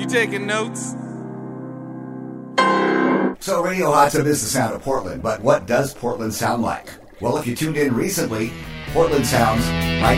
taking notes? So Radio Hot Tub is the sound of Portland, but what does Portland sound like? Well, if you tuned in recently, Portland sounds like